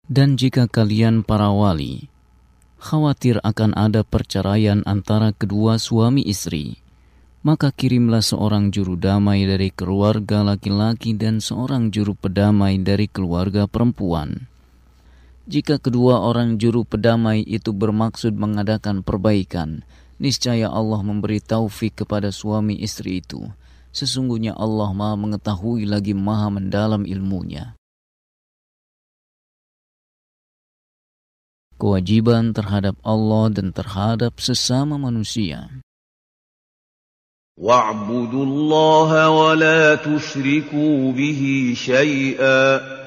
Dan jika kalian para wali khawatir akan ada perceraian antara kedua suami istri, maka kirimlah seorang juru damai dari keluarga laki-laki dan seorang juru pedamai dari keluarga perempuan. Jika kedua orang juru pedamai itu bermaksud mengadakan perbaikan, niscaya Allah memberi taufik kepada suami istri itu. Sesungguhnya Allah Maha mengetahui lagi Maha mendalam ilmunya. Kewajiban terhadap Allah dan terhadap sesama manusia. Wa'budullaha wa la tusyriku bihi syai'a